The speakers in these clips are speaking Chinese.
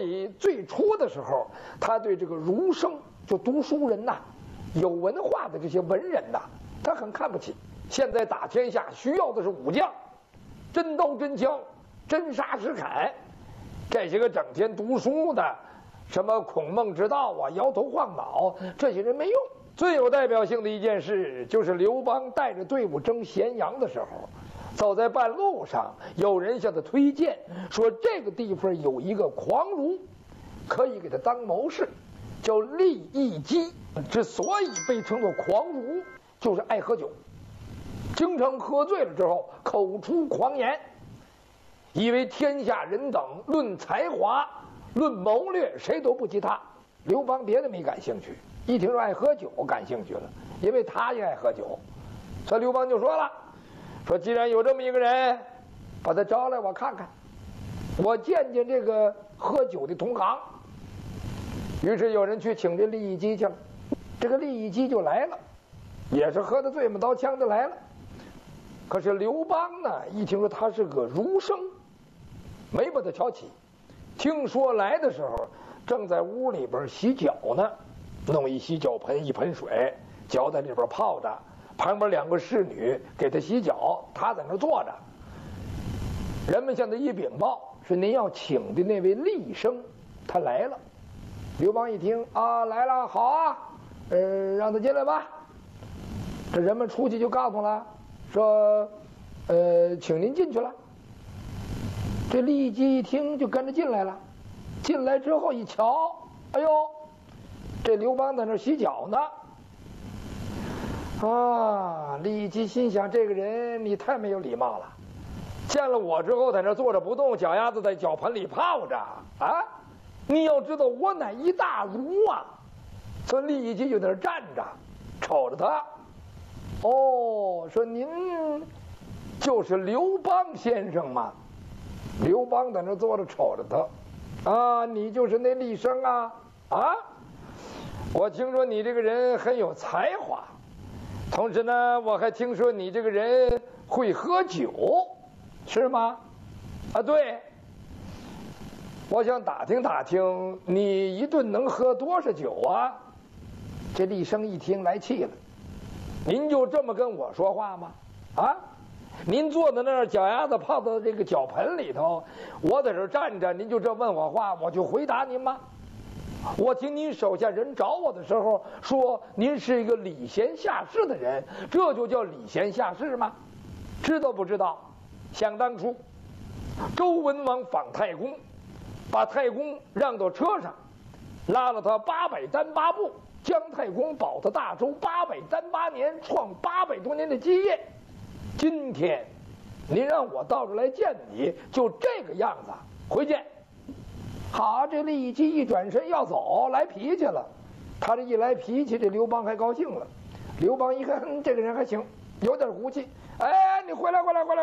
以最初的时候，他对这个儒生，就读书人呐、有文化的这些文人呐、他很看不起。现在打天下需要的是武将，真刀真枪，真杀实砍。这些个整天读书的，什么孔孟之道啊，摇头晃脑，这些人没用。最有代表性的一件事，就是刘邦带着队伍征咸阳的时候，走在半路上，有人向他推荐说，这个地方有一个狂儒，可以给他当谋士，叫利益基。之所以被称作狂儒，就是爱喝酒，经常喝醉了之后口出狂言，以为天下人等论才华论谋略谁都不及他。刘邦别的没感兴趣，一听说爱喝酒感兴趣了，因为他也爱喝酒。所以刘邦就说了，说既然有这么一个人，把他招来我看看，我见见这个喝酒的同行。于是有人去请这利益基去了，这个利益基就来了，也是喝得醉嘛刀枪的来了。可是刘邦呢，一听说他是个儒生，没把他瞧起。听说来的时候，正在屋里边洗脚呢，弄一洗脚盆，一盆水，脚在里边泡着，旁边2个侍女给他洗脚，他在那坐着。人们向他一禀报，是您要请的那位厉生，他来了。刘邦一听啊，来了，好啊，让他进来吧。这人们出去就告诉了，说，请您进去了。这利基一听就跟着进来了，进来之后一瞧，哎呦，这刘邦在那洗脚呢。啊，利基心想，这个人你太没有礼貌了，见了我之后在那坐着不动，脚丫子在脚盆里泡着啊！你要知道我乃一大儒啊。所以利基就在那站着瞅着他。哦，说您就是刘邦先生吗？刘邦在那坐着瞅着他。啊，你就是那厉生啊？啊，我听说你这个人很有才华，同时呢，我还听说你这个人会喝酒，是吗？啊，对。我想打听打听，你一顿能喝多少酒啊？这厉生一听来气了，您就这么跟我说话吗？啊，您坐在那儿，脚丫子泡到这个脚盆里头，我在这儿站着，您就这问我话，我就回答您吗？我听您手下人找我的时候说您是一个礼贤下士的人，这就叫礼贤下士吗？知道不知道？想当初周文王访太公，把太公让到车上，拉了他800单8步，姜太公保他大周800单8年，创800多年的基业。今天您让我到这来见你，就这个样子，回见。好，这利基一转身要走，来脾气了。他这一来脾气，这刘邦还高兴了。刘邦一看，这个人还行，有点骨气。哎，你回来。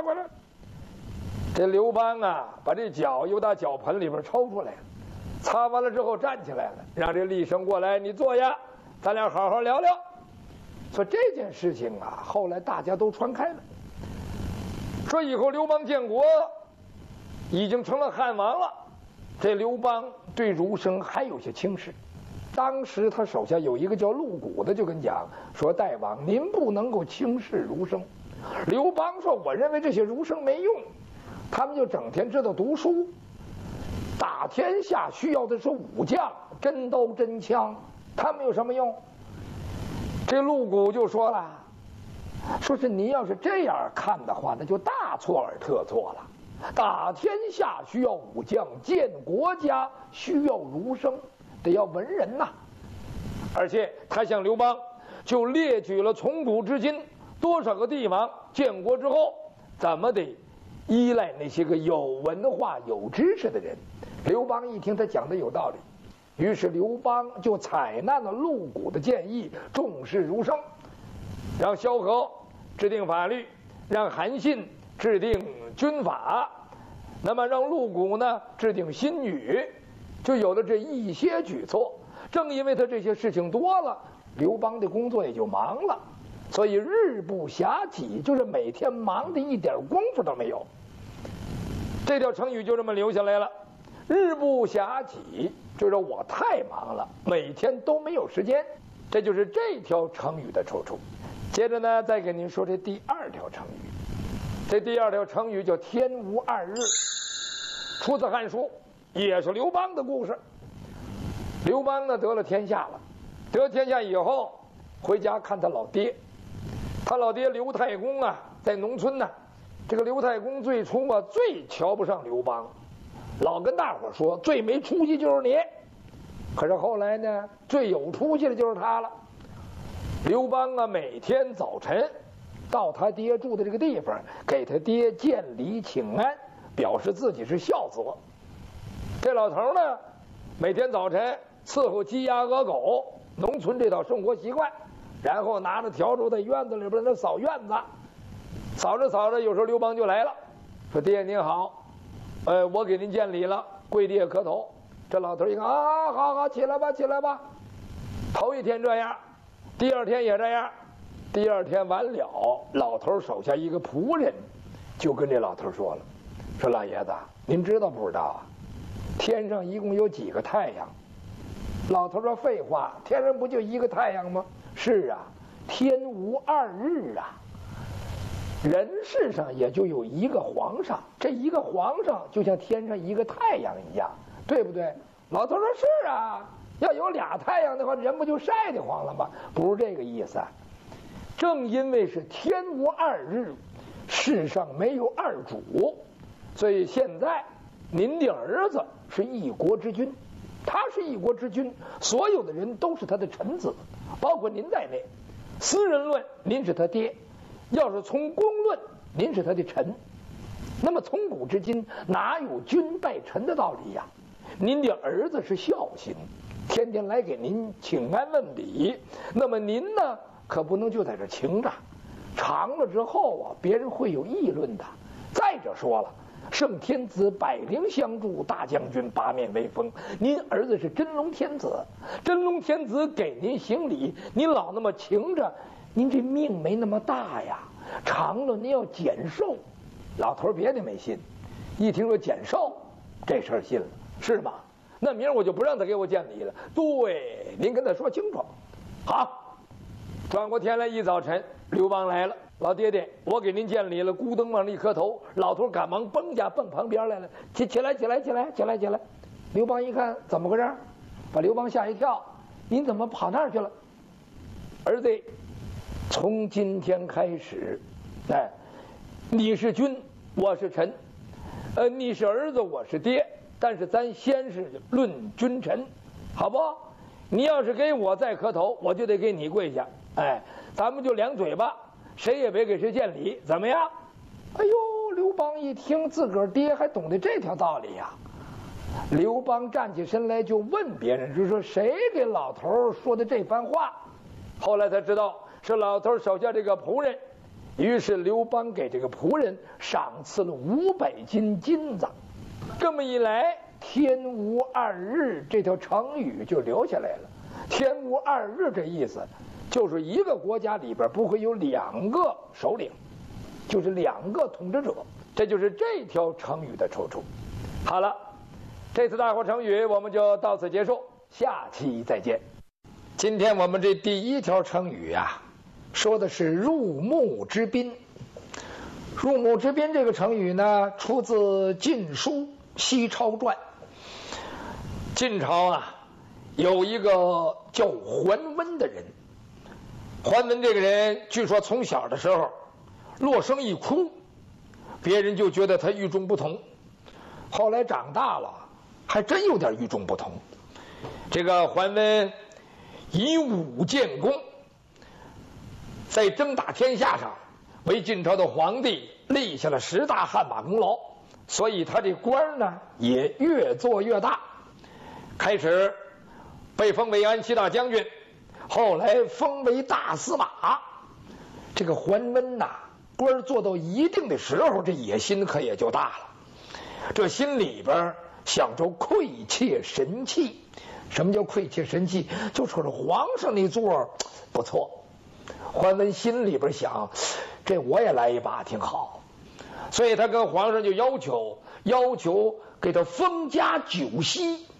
这刘邦啊，把这脚又到脚盆里边抽出来了，擦完了之后站起来了，让这厉生过来，你坐下，咱俩好好聊聊。说这件事情啊，后来大家都传开了，说以后刘邦建国已经成了汉王了。这刘邦对儒生还有些轻视，当时他手下有一个叫陆贾的，就跟讲说，大王您不能够轻视儒生。刘邦说，我认为这些儒生没用，他们就整天知道读书，打天下需要的是武将，真刀真枪，他们有什么用？这陆贾就说了，说是你要是这样看的话，那就大错而特错了。打天下需要武将，建国家需要儒生，得要文人呐。而且他向刘邦就列举了从古至今多少个地方建国之后怎么得依赖那些个有文化有知识的人。刘邦一听他讲的有道理，于是刘邦就采纳了陆贾的建议，重视儒生，让萧何制定法律，让韩信制定军法，那么让陆贾呢制定新语，就有了这一些举措。正因为他这些事情多了，刘邦的工作也就忙了，所以日不暇己，就是每天忙的一点功夫都没有。这条成语就这么留下来了。 日不暇己，就是我太忙了，每天都没有时间。这就是这条成语的出处。接着呢，再给您说这第二条成语。这第二条成语叫天无二日，出自《汉书》，也是刘邦的故事。刘邦呢得了天下了，得天下以后回家看他老爹，他老爹刘太公啊，在农村呢。这个刘太公最初啊最瞧不上刘邦，老跟大伙说最没出息就是你。可是后来呢，最有出息的就是他了。刘邦啊，每天早晨到他爹住的这个地方，给他爹见礼请安，表示自己是孝子。这老头呢，每天早晨伺候鸡鸭鹅狗，农村这套生活习惯，然后拿着笤帚在院子里边那扫院子，扫着扫着，有时候刘邦就来了，说爹您好，我给您见礼了，跪地下磕头。这老头一看啊，好好，起来吧，起来吧。头一天这样，第二天也这样。第二天完了，老头手下一个仆人就跟这老头说了，说老爷子，您知道不知道啊？天上一共有几个太阳？老头说废话，天上不就一个太阳吗？是啊，天无二日啊。人世上也就有一个皇上，这一个皇上就像天上一个太阳一样，对不对？老头说是啊，要有俩太阳的话，人不就晒得慌了吗？不是这个意思啊。正因为是天无二日，世上没有二主，所以现在您的儿子是一国之君，他是一国之君，所有的人都是他的臣子，包括您在内。私人论，您是他爹；要是从公论，您是他的臣。那么从古至今，哪有君拜臣的道理呀？您的儿子是孝心，天天来给您请安问礼，那么您呢，可不能就在这请着，长了之后啊，别人会有议论的。再者说了，圣天子百灵相助，大将军八面威风，您儿子是真龙天子，真龙天子给您行礼，您老那么请着，您这命没那么大呀，长了您要减寿。老头别的没信，一听说减寿，这事儿信了，是吗？那明儿我就不让他给我见礼了。对，您跟他说清楚。好，转过天来一早晨，刘邦来了，老爹爹，我给您见礼了，咕噔往里磕头。老头赶忙蹦家蹦旁边来了，起来。刘邦一看怎么回事，把刘邦吓一跳，您怎么跑那儿去了？儿子，从今天开始，你是君，我是臣，你是儿子，我是爹，但是咱先是论君臣，好不？你要是给我再磕头，我就得给你跪下。咱们就两嘴巴，谁也别给谁见礼，怎么样？哎呦，刘邦一听自个儿爹还懂得这条道理呀。刘邦站起身来就问别人，就说谁给老头说的这番话？后来才知道是老头手下这个仆人。于是刘邦给这个仆人赏赐了500斤金子。这么一来，天无二日这条成语就留下来了。天无二日这意思就是一个国家里边不会有2个首领，就是2个统治者，这就是这条成语的出处。好了，这次大话成语我们就到此结束，下期再见。今天我们这第一条成语啊，说的是入木之宾。入木之宾这个成语呢，出自《晋书·西超传》。晋朝啊，有一个叫桓温的人。桓温这个人，据说从小的时候，落声一哭，别人就觉得他与众不同。后来长大了，还真有点与众不同。这个桓温以武建功，在征打天下上为晋朝的皇帝立下了10大汗马功劳，所以他这官呢也越做越大。开始被封为安西大将军，后来封为大司马。这个桓温呐，官做到一定的时候，这野心可也就大了。这心里边想着愧窃神器。什么叫愧窃神器？就说是皇上那座不错。桓温心里边想，这我也来一把挺好。所以他跟皇上就要求给他封加九锡，